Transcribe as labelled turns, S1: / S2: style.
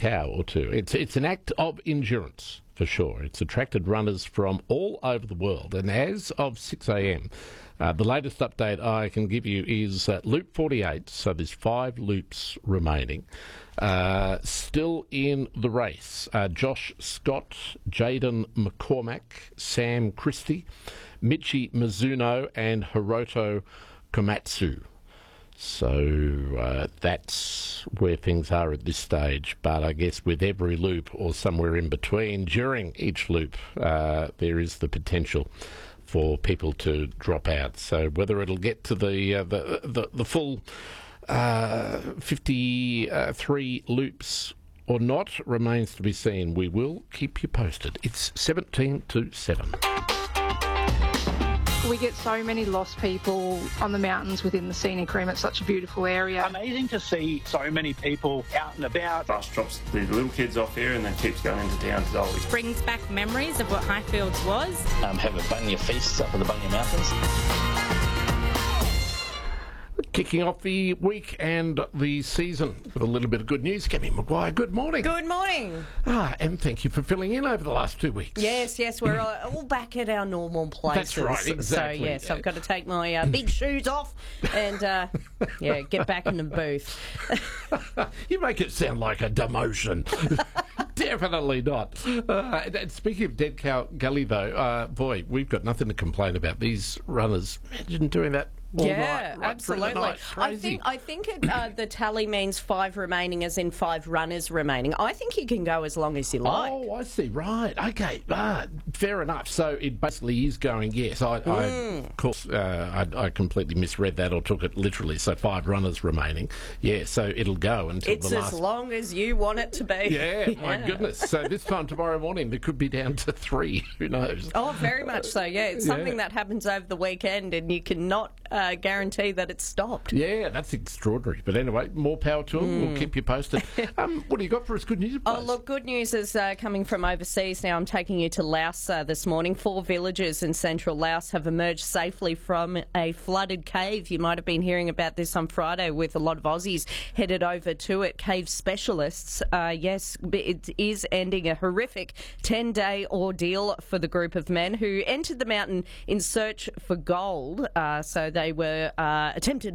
S1: cow or two. It's an act of endurance, for sure. It's attracted runners from all over the world. And as of 6 a.m, the latest update I can give you is Loop 48, so there's 5 loops remaining. Still in the race, Josh Scott, Jaden McCormack, Sam Christie, Michi Mizuno and Hiroto Komatsu. So that's where things are at this stage. But I guess with every loop or somewhere in between during each loop, there is the potential for people to drop out. So whether it'll get to the full 53 loops or not remains to be seen. We will keep you posted. It's 17 to 7.
S2: We get so many lost people on the mountains within the scenic rim. It's such a beautiful area.
S3: Amazing to see so many people out and about.
S4: Bus drops the little kids off here and then keeps going into town to Dolly.
S5: Brings back memories of what Highfields was.
S6: Have a bunya feast up at the Bunya Mountains.
S1: Kicking off the week and the season with a little bit of good news. Kemi Maguire, good morning.
S7: Good morning.
S1: And thank you for filling in over the last 2 weeks.
S7: Yes, we're all back at our normal places.
S1: That's right, exactly.
S7: So, yes, I've got to take my big shoes off and, get back in the booth.
S1: You make it sound like a demotion. Definitely not. And speaking of Dead Cow Gully, though, boy, we've got nothing to complain about. These runners, imagine doing that all night, right
S7: absolutely.
S1: through the night. Crazy.
S7: I think the tally means 5 remaining, as in 5 runners remaining. I think you can go as long as you like.
S1: Oh, I see. Right. Okay. Fair enough. So it basically is going, yes. Of course, I completely misread that or took it literally. So 5 runners remaining. Yeah, so it'll go until
S7: it's
S1: the last...
S7: as long as you want it to be.
S1: Yeah, my goodness. So this time tomorrow morning, there could be down to 3. Who knows?
S7: Oh, very much so, yeah. It's something that happens over the weekend and you cannot guarantee that it's stopped.
S1: Yeah, that's extraordinary. But anyway, more power to them. We'll keep you posted. What do you got for us? Good news, please?
S7: Oh, look, good news is coming from overseas now. I'm taking you to Laos this morning. 4 villages in central Laos have emerged safely from a flooded cave. You might have been hearing about this on Friday with a lot of Aussies headed over to it. Cave specialists, yes, it is ending a horrific 10-day ordeal for the group of men who entered the mountain in search for gold. So they were attempted